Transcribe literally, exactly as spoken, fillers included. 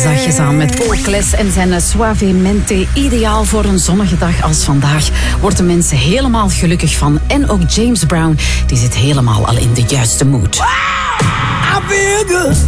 zachtjes aan met Paul Claes en zijn Suavemente. Ideaal voor een zonnige dag als vandaag. Worden mensen helemaal gelukkig van. En ook James Brown, die zit helemaal al in de juiste mood. Wow, I feel good.